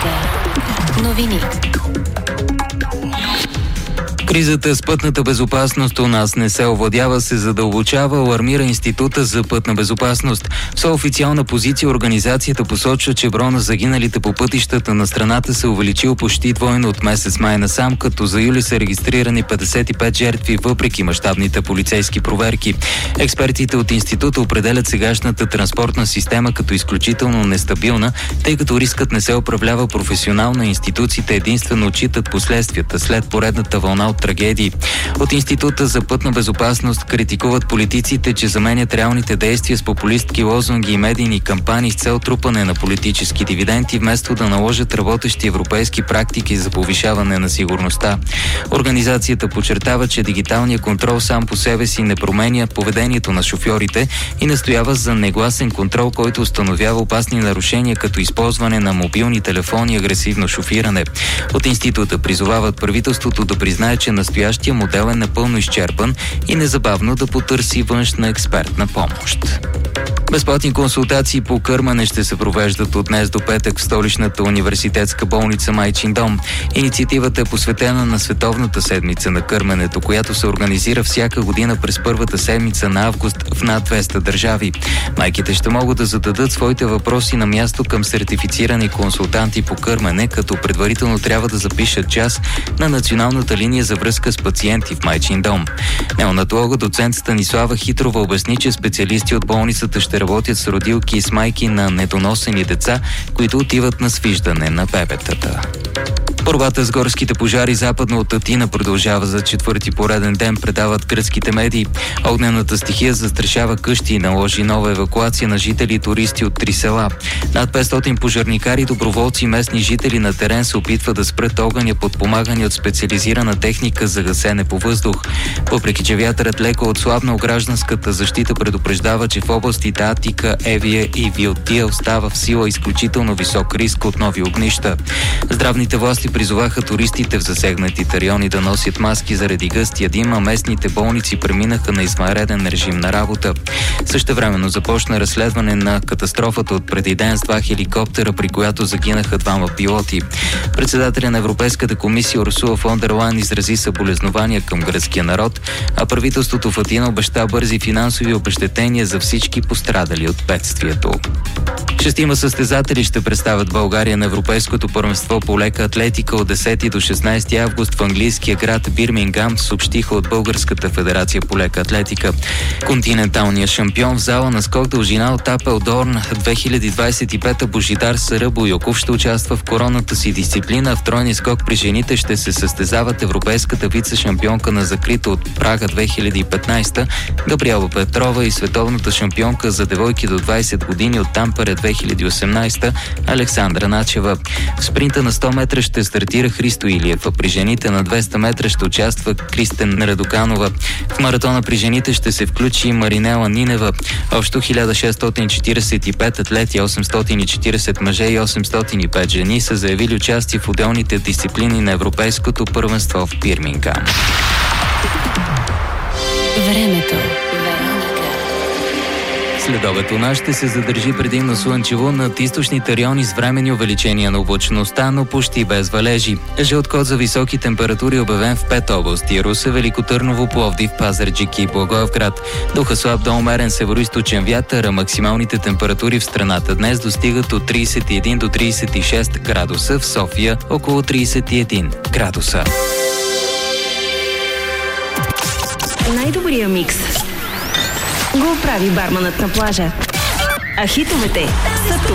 Новини. Кризата с пътната безопасност у нас не се овладява, се задълбочава, алармира Института за пътна безопасност. В своя официална позиция организацията посочва, че броя на загиналите по пътищата на страната се увеличил почти двойно от месец май насам, като за юли са регистрирани 55 жертви, въпреки мащабните полицейски проверки. Експертите от Института определят сегашната транспортна система като изключително нестабилна, тъй като рискът не се управлява професионално, институциите единствено отчитат последствията след поредната вълна от трагедии. От Института за пътна безопасност критикуват политиците, че заменят реалните действия с популистки лозунги и медийни кампании с цел трупане на политически дивиденти, вместо да наложат работещи европейски практики за повишаване на сигурността. Организацията подчертава, че дигиталният контрол сам по себе си не променя поведението на шофьорите и настоява за негласен контрол, който установява опасни нарушения, като използване на мобилни телефони и агресивно шофиране. От Института призовават правителството да признае, че настоящия модел е напълно изчерпан и незабавно да потърси външна експертна помощ. Безплатни консултации по кърмене ще се провеждат от днес до петък в столичната университетска болница Майчин дом. Инициативата е посветена на Световната седмица на кърменето, която се организира всяка година през първата седмица на август в над 200 държави. Майките ще могат да зададат своите въпроси на място към сертифицирани консултанти по кърмене, като предварително трябва да запишат час на националната линия за връзка с пациенти в Майчин дом. Неонатолога доцент Станислава Хитрова обясни, че специалисти от болницата ще работят с родилки и с майки на недоносени деца, които отиват на свиждане на бебетата. Борбата с горските пожари западно от Атина продължава за четвърти пореден ден, предават гръцките медии. Огнената стихия застрашава къщи и наложи нова евакуация на жители и туристи от 3 села. Над 500 пожарникари, доброволци и местни жители на терен се опитват да спрат огъня, подпомагани от специализирана техника за гасене по въздух. Въпреки че вятърът леко отслабнал, гражданската защита предупреждава, че в областите Атика, Евия и Вилтия остава в сила изключително висок риск от нови огнища. Здравните власти призоваха туристите в засегнатите райони да носят маски заради гъстия дим, а местните болници преминаха на извънреден режим на работа. Същевременно започна разследване на катастрофата от преди ден с 2 хеликоптера, при която загинаха 2 пилоти. Председателя на Европейската комисия Урсула фон дер Лайен изрази съболезнования към гръцкия народ, а правителството в Атина обеща бързи финансови обезщетения за всички пострадали от бедствието. 6 състезатели ще представят България на Европейското първенство по лека атлетика от 10 до 16 август в английския град Бирмингам, съобщиха от Българската федерация по лека атлетика. Континенталният шампион в зала на скок дължина от Апелдорн 2025 Божидар Сарабойоков ще участва в коронната си дисциплина. В тройния скок при жените ще се състезават европейската вице-шампионка на закрито от Прага 2015 Габриела Петрова и световната шампионка за девойки до 20 години от Тампере 2018 Александра Начева. В спринта на 100 метра ще стартира Христо Илиев, а при жените на 200 метра ще участва Кристен Радоканова. В маратона при жените ще се включи Маринела Нинева. Общо 1645 атлети, 840 мъже и 805 жени са заявили участие в отделните дисциплини на Европейското първенство в Бирмингам. Времето. Следобед у нас ще се задържи предимно слънчево, над източните райони с временни увеличения на облачността, но почти без валежи. Жълт код за високи температури обявен в 5 области: Русе, Велико Търново, Пловдив, Пазарджик и Благоевград. Духа слаб до умерен североизточен вятър, а максималните температури в страната днес достигат от 31 до 36 градуса, в София около 31 градуса. Най-добрия микс го прави барманът на плажа. А хитовете са тук.